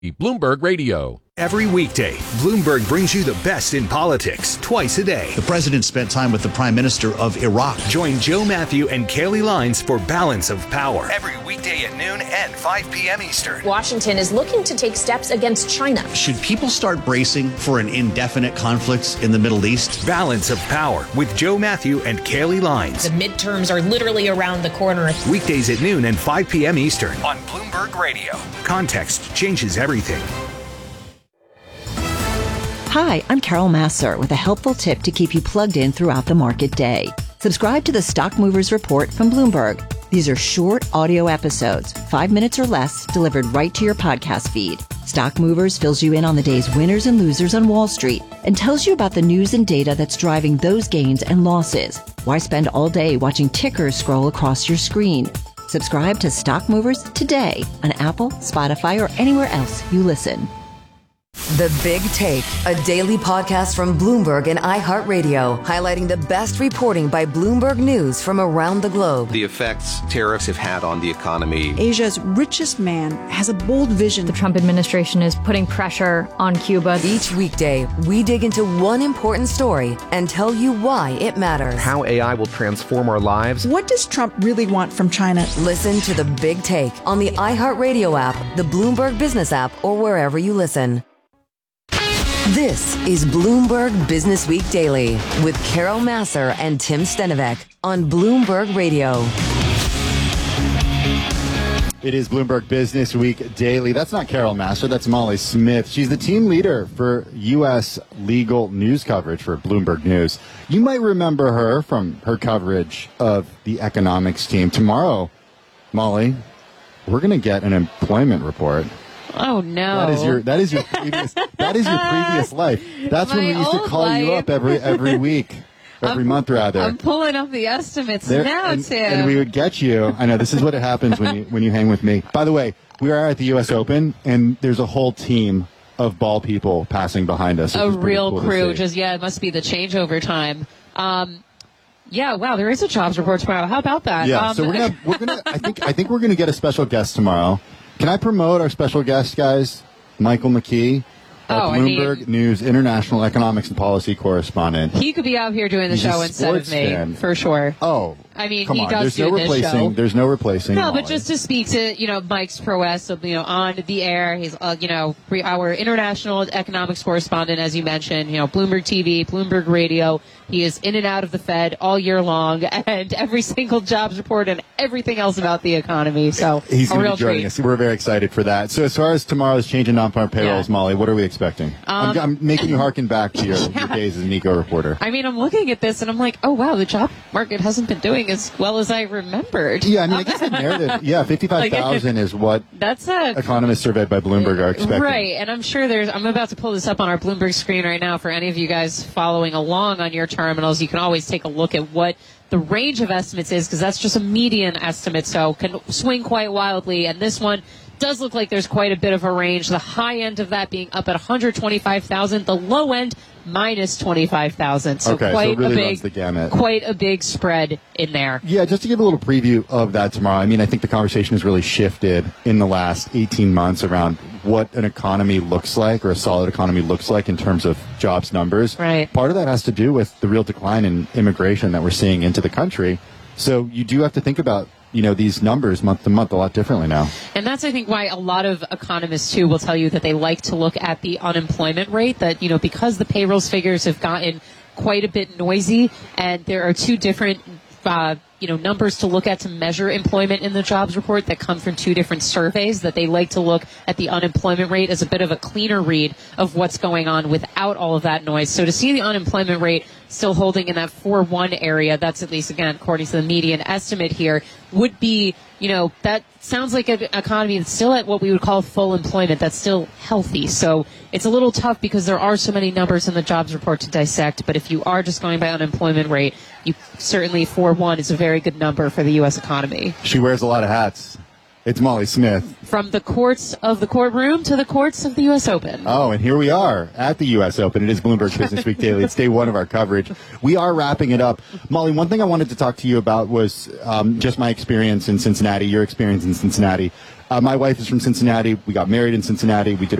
Bloomberg Radio. Every weekday, Bloomberg brings you the best in politics twice a day. The president spent time with the Prime Minister of Iraq. Join Joe Matthew and Kaylee Lines for Balance of Power. Every weekday at noon and 5 p.m. Eastern. Washington is looking to take steps against China. Should people start bracing for an indefinite conflict in the Middle East? Balance of Power with Joe Matthew and Kaylee Lines. The midterms are literally around the corner. Weekdays at noon and 5 p.m. Eastern on Bloomberg Radio. Context changes everything. Hi, I'm Carol Massar with a helpful tip to keep you plugged in throughout the market day. Subscribe to the Stock Movers Report from Bloomberg. These are short audio episodes, 5 minutes or less, delivered right to your podcast feed. Stock Movers fills you in on the day's winners and losers on Wall Street and tells you about the news and data that's driving those gains and losses. Why spend all day watching tickers scroll across your screen? Subscribe to Stock Movers today on Apple, Spotify, or anywhere else you listen. The Big Take, a daily podcast from Bloomberg and iHeartRadio, highlighting the best reporting by Bloomberg News from around the globe. The effects tariffs have had on the economy. Asia's richest man has a bold vision. The Trump administration is putting pressure on Cuba. Each weekday, we dig into one important story and tell you why it matters. How AI will transform our lives. What does Trump really want from China? Listen to The Big Take on the iHeartRadio app, the Bloomberg Business app, or wherever you listen. This is Bloomberg Business Week Daily with Carol Massar and Tim Stenovec on Bloomberg Radio. It is Bloomberg Business Week Daily. That's not Carol Massar, that's Molly Smith. She's the team leader for U.S. legal news coverage for Bloomberg News. You might remember her from her coverage of the economics team. Tomorrow, Molly, we're going to get an employment report. Oh no! That is your previous life. That's when we used to call you up every week, every month rather. I'm pulling up the estimates now, Tim. And we would get you. I know this is what happens when you hang with me. By the way, we are at the U.S. Open, and there's a whole team of ball people passing behind us. A real crew. It must be the changeover time. Yeah, wow, there is a jobs report tomorrow. How about that? Yeah, so we're gonna. I think we're gonna get a special guest tomorrow. Can I promote our special guest, guys? Michael McKee, Bloomberg News International Economics and Policy Correspondent. He could be out here doing the show instead of me, fan. For sure. Oh, I mean, come he on. does do this show. There's no replacing. No, Molly. but just to speak to Mike's prowess of on the air. He's our international economics correspondent, as you mentioned. Bloomberg TV, Bloomberg Radio. He is in and out of the Fed all year long, and every single jobs report and everything else about the economy. So he's going to be joining us. We're very excited for that. So as far as tomorrow's change in non-farm payrolls, Molly, what are we expecting? I'm making you harken back to your days as an eco reporter. I mean, I'm looking at this and I'm like, oh wow, the job market hasn't been doing as well as I remembered. Yeah, I mean, I guess the narrative. Yeah, 55,000 is what economists surveyed by Bloomberg are expecting. Right, and I'm sure I'm about to pull this up on our Bloomberg screen right now for any of you guys following along on your terminals. You can always take a look at what the range of estimates is, because that's just a median estimate, so can swing quite wildly. And this one does look like there's quite a bit of a range. The high end of that being up at 125,000, the low end minus 25,000. So quite so it really runs the gamut. Quite a big spread in there. Yeah, just to give a little preview of that tomorrow. I mean, I think the conversation has really shifted in the last 18 months around what an economy looks like, or a solid economy looks like in terms of jobs numbers. Right. Part of that has to do with the real decline in immigration that we're seeing into the country. So you do have to think about these numbers month to month a lot differently now. And that's, I think, why a lot of economists, too, will tell you that they like to look at the unemployment rate, that, because the payrolls figures have gotten quite a bit noisy, and there are two different numbers to look at to measure employment in the jobs report that come from two different surveys, that they like to look at the unemployment rate as a bit of a cleaner read of what's going on without all of that noise. So to see the unemployment rate still holding in that 4.1 area, that's at least, again, according to the median estimate here, would be, that sounds like an economy that's still at what we would call full employment, that's still healthy. So it's a little tough because there are so many numbers in the jobs report to dissect, but if you are just going by unemployment rate, you certainly 4.1 is a very good number for the U.S. economy. She wears a lot of hats. It's Molly Smith. From the courts of the courtroom to the courts of the U.S. Open. Oh, and here we are at the U.S. Open. It is Bloomberg Business Week Daily. It's day one of our coverage. We are wrapping it up. Molly, one thing I wanted to talk to you about was just my experience in Cincinnati, your experience in Cincinnati. My wife is from Cincinnati. We got married in Cincinnati. We did